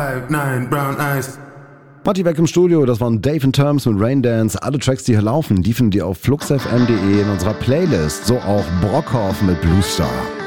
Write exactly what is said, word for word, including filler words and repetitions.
Nine brown eyes. Party Back im Studio, das waren Dave and Terms mit Rain Dance. Alle Tracks, die hier laufen, die findet ihr auf fluxfm punkt de in unserer Playlist. So auch Brockhoff mit Blue Star.